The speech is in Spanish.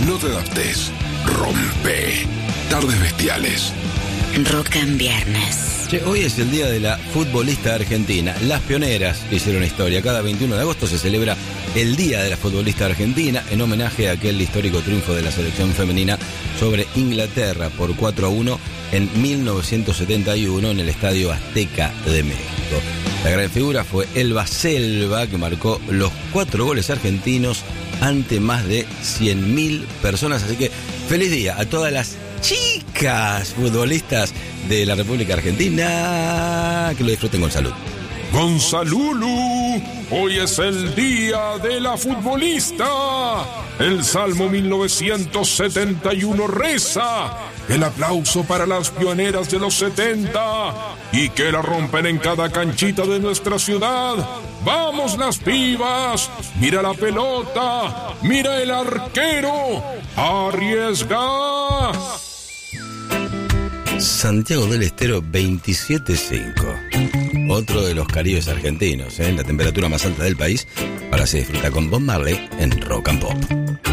No te adaptes. Rompe. Tardes bestiales. Rock en viernes. Che, hoy es el día de la futbolista argentina. Las pioneras hicieron historia. Cada 21 de agosto se celebra el Día de la Futbolista Argentina en homenaje a aquel histórico triunfo de la selección femenina sobre Inglaterra por 4-1 en 1971 en el Estadio Azteca de México. La gran figura fue Elba Selva, que marcó los 4 goles argentinos ante más de 100.000 personas. Así que feliz día a todas las chicas futbolistas de la República Argentina. Que lo disfruten con salud. Gonzalulu, hoy es el día de la futbolista. El Salmo 1971 reza: el aplauso para las pioneras de los 70 y que la rompen en cada canchita de nuestra ciudad. ¡Vamos las pibas! ¡Mira la pelota! ¡Mira el arquero! ¡Arriesga! Santiago del Estero 27.5. Otro de los Caribes argentinos, la temperatura más alta del país. Ahora se disfruta con Bob Marley en Rock and Pop.